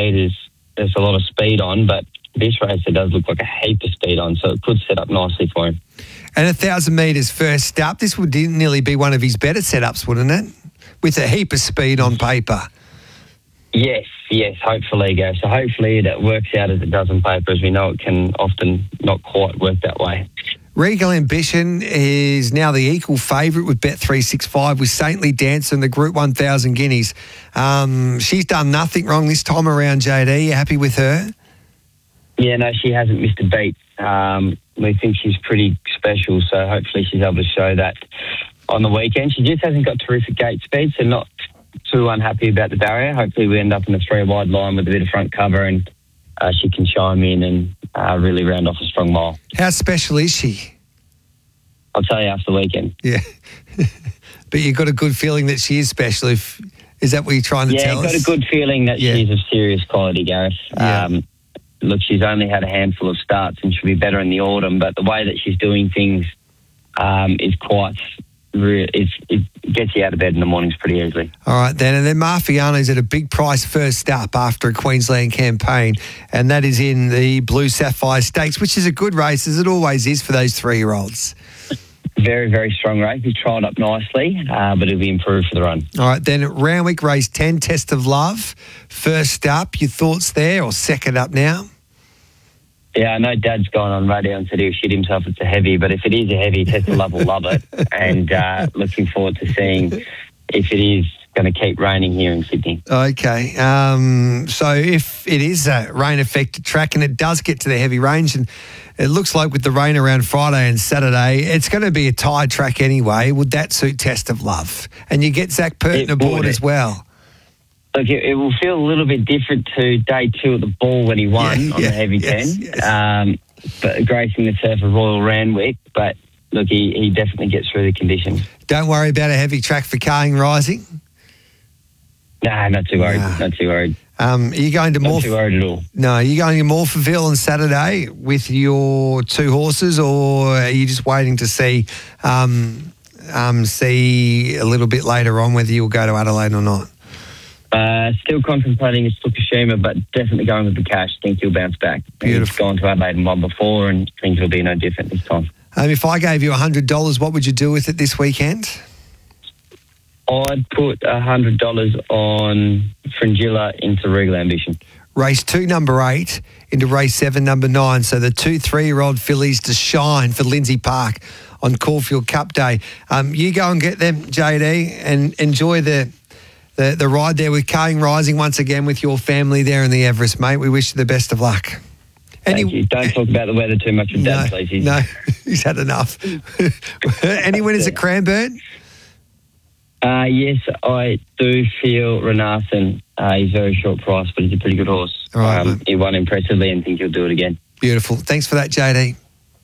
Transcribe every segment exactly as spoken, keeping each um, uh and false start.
metres, there's a lot of speed on, but this race it does look like a heap of speed on, so it could set up nicely for him. And a thousand metres first up, this would nearly be one of his better setups, wouldn't it? With a heap of speed on paper. Yes, yes, hopefully, Gary. So hopefully that works out as it does on paper, as we know it can often not quite work that way. Regal Ambition is now the equal favourite with Bet three sixty-five with Saintly Dancer and the Group one thousand Guineas. Um, she's done nothing wrong this time around, J D. You happy with her? Yeah, no, she hasn't missed a beat. Um, we think she's pretty special, so hopefully she's able to show that on the weekend. She just hasn't got terrific gate speed, so not too unhappy about the barrier. Hopefully we end up in a three-wide line with a bit of front cover and uh, she can chime in and uh, really round off a strong mile. How special is she? I'll tell you after the weekend. Yeah. But you've got a good feeling that she is special. If Is that what you're trying to yeah, tell us? Yeah, got a good feeling that yeah. she's of serious quality, Gareth. Yeah. Um, look, she's only had a handful of starts and she'll be better in the autumn, but the way that she's doing things um, is quite... It's, it gets you out of bed in the mornings pretty easily. All right, then. And then Marfiano's at a big price first up after a Queensland campaign, and that is in the Blue Sapphire Stakes, which is a good race, as it always is for those three-year-olds. Very, very strong race. He's trialled up nicely, uh, but it'll be improved for the run. All right, then Round race ten, Test of Love. First up, your thoughts there, or second up now? Yeah, I know Dad's gone on radio and said he'll shit himself it's a heavy, but if it is a heavy, Test of Love will love it. And uh, looking forward to seeing if it is going to keep raining here in Sydney. Okay. Um, so if it is a rain-affected track and it does get to the heavy range, and it looks like with the rain around Friday and Saturday, it's going to be a tired track anyway, would that suit Test of Love? And you get Zach Purton aboard as well. Look, it, it will feel a little bit different to day two at the Ball when he won yeah, on yeah, the heavy yes, ten, yes. Um, but gracing the turf of Royal Randwick. But look, he, he definitely gets through the conditions. Don't worry about a heavy track for Carling Rising. Nah, not too worried. Nah. Not too worried. Um, are you going to not Morph- too worried at all. No, are you going to Morphettville on Saturday with your two horses, or are you just waiting to see um, um, see a little bit later on whether you'll go to Adelaide or not? Uh, still contemplating his Fukushima, but definitely going with the cash. Think he'll bounce back. Beautiful. He's gone to Adelaide and won before, and things will be no different this time. Um, if I gave you one hundred dollars, what would you do with it this weekend? I'd put one hundred dollars on Fringilla into Regal Ambition. Race two, number eight, into race seven, number nine. So the two three-year-old fillies to shine for Lindsay Park on Caulfield Cup Day. Um, you go and get them, J D, and enjoy the... The, the ride there with Carling Rising once again with your family there in the Everest, mate. We wish you the best of luck. Any, Thank you. Don't talk about the weather too much with Dad, no, please. He's, no, he's had enough. Any winners at Cranbourne? Uh, yes, I do feel Renarson. Uh, he's very short price, but he's a pretty good horse. All right, um, he won impressively and think he'll do it again. Beautiful. Thanks for that, J D.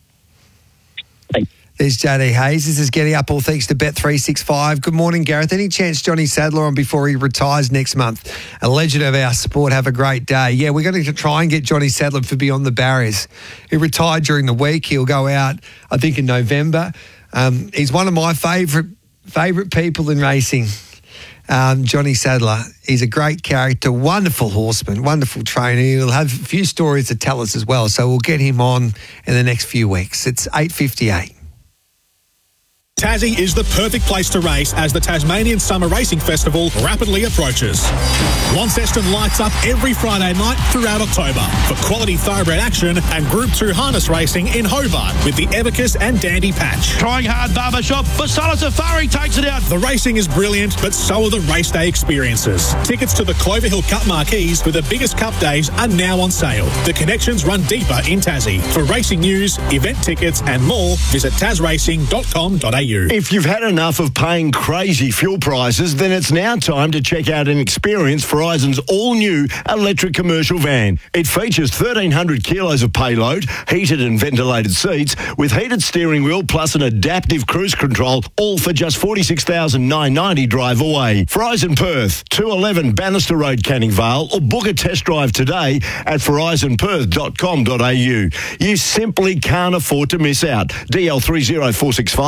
Thanks. There's J D Hayes. This is Getting Up, all thanks to Bet three sixty-five. Good morning, Gareth. Any chance Johnny Sadler on before he retires next month? A legend of our sport. Have a great day. Yeah, we're going to try and get Johnny Sadler for Beyond the Barriers. He retired during the week. He'll go out, I think, in November. Um, he's one of my favourite favourite people in racing, um, Johnny Sadler. He's a great character, wonderful horseman, wonderful trainer. He'll have a few stories to tell us as well, so we'll get him on in the next few weeks. It's eight fifty-eight. Tassie is the perfect place to race as the Tasmanian Summer Racing Festival rapidly approaches. Launceston lights up every Friday night throughout October for quality thoroughbred action and Group two harness racing in Hobart with the Evicus and Dandy Patch. Trying hard barbershop, Basala Safari takes it out. The racing is brilliant, but so are the race day experiences. Tickets to the Clover Hill Cup marquees for the biggest cup days are now on sale. The connections run deeper in Tassie. For racing news, event tickets and more, visit tas racing dot com dot a u. If you've had enough of paying crazy fuel prices, then it's now time to check out and experience Verizon's all-new electric commercial van. It features thirteen hundred kilos of payload, heated and ventilated seats, with heated steering wheel plus an adaptive cruise control, all for just forty-six thousand nine hundred ninety dollars drive away. Verizon Perth, two eleven Bannister Road, Canning Vale, or book a test drive today at verizon perth dot com dot a u. You simply can't afford to miss out. D L three zero four six five. We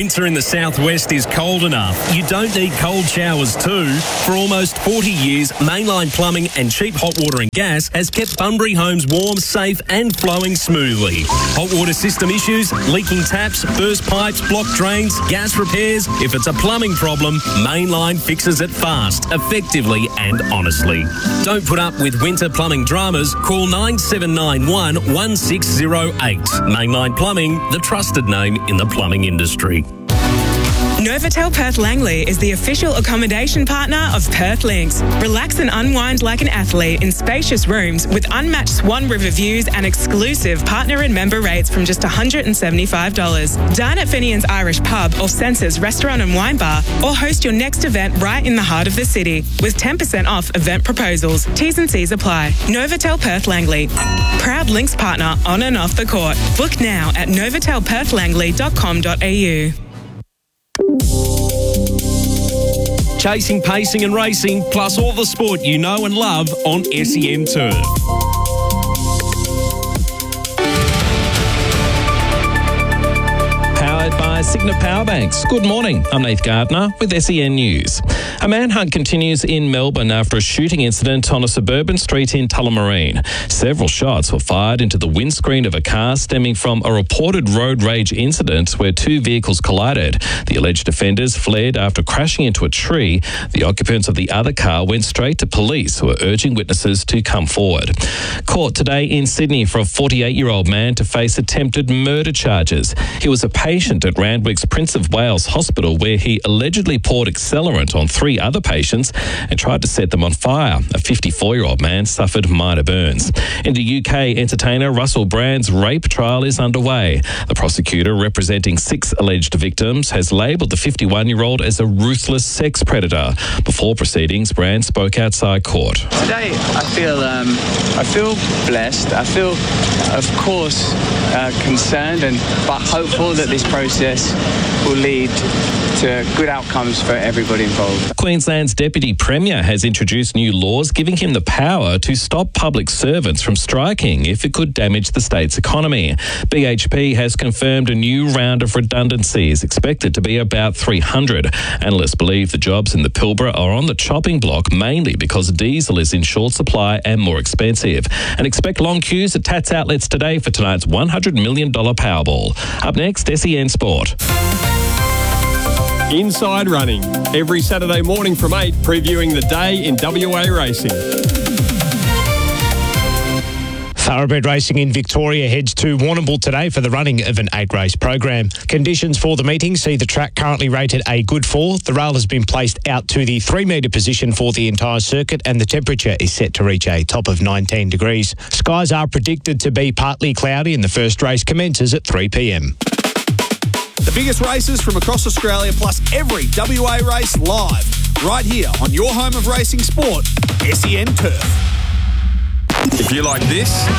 Winter in the southwest is cold enough. You don't need cold showers too. For almost forty years, Mainline Plumbing and cheap hot water and gas has kept Bunbury homes warm, safe and flowing smoothly. Hot water system issues, leaking taps, burst pipes, blocked drains, gas repairs. If it's a plumbing problem, Mainline fixes it fast, effectively and honestly. Don't put up with winter plumbing dramas. Call nine seven nine one, one six zero eight. Mainline Plumbing, the trusted name in the plumbing industry. Novotel Perth Langley is the official accommodation partner of Perth Links. Relax and unwind like an athlete in spacious rooms with unmatched Swan River views and exclusive partner and member rates from just one hundred seventy-five dollars. Dine at Finian's Irish Pub or Senses Restaurant and Wine Bar, or host your next event right in the heart of the city with ten percent off event proposals. T's and C's apply. Novotel Perth Langley, proud Links partner on and off the court. Book now at novotel perth langley dot com dot a u. Chasing, pacing and racing, plus all the sport you know and love on S E N Turf. Powered by Signet Power Banks. Good morning, I'm Nath Gardner with S E N News. A manhunt continues in Melbourne after a shooting incident on a suburban street in Tullamarine. Several shots were fired into the windscreen of a car stemming from a reported road rage incident where two vehicles collided. The alleged offenders fled after crashing into a tree. The occupants of the other car went straight to police, who are urging witnesses to come forward. Court today in Sydney for a forty-eight-year-old man to face attempted murder charges. He was a patient at Randwick's Prince of Wales Hospital where he allegedly poured accelerant on three other patients and tried to set them on fire. A fifty-four-year-old man suffered minor burns. In the U K, entertainer Russell Brand's rape trial is underway. The prosecutor, representing six alleged victims, has labelled the fifty-one-year-old as a ruthless sex predator. Before proceedings, Brand spoke outside court. Today, I feel um, I feel blessed. I feel, of course, uh, concerned and but hopeful that this process will lead to good outcomes for everybody involved. Queensland's Deputy Premier has introduced new laws giving him the power to stop public servants from striking if it could damage the state's economy. B H P has confirmed a new round of redundancies, expected to be about three hundred. Analysts believe the jobs in the Pilbara are on the chopping block mainly because diesel is in short supply and more expensive. And expect long queues at Tats outlets today for tonight's one hundred million dollars Powerball. Up next, S E N Sport. Inside Running, every Saturday morning from eight, previewing the day in W A racing. Thoroughbred Racing in Victoria heads to Warrnambool today for the running of an eight-race program. Conditions for the meeting see the track currently rated a good four. The rail has been placed out to the three-metre position for the entire circuit and the temperature is set to reach a top of nineteen degrees. Skies are predicted to be partly cloudy and the first race commences at three p m. The biggest races from across Australia, plus every W A race live, right here on your home of racing sport, S E N Turf. If you like this,